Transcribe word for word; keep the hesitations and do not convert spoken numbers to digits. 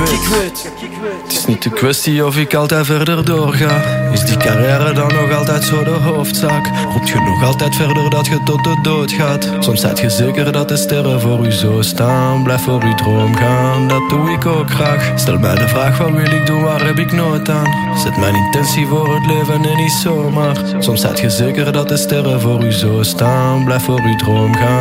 weet. Het is niet de kwestie of ik altijd verder doorga. Is die carrière dan nog altijd zo de hoofdzaak? Roept je nog altijd verder dat je tot de dood gaat? Soms zijt je zeker dat de sterren voor u zo staan. Blijf voor uw droom gaan, dat doe ik ook graag. Stel mij de vraag, wat wil ik doen, waar heb ik nood aan? Zet mijn intentie voor het leven en niet zomaar. Soms zijt je zeker dat de sterren voor u zo staan. Blijf voor uw droom gaan.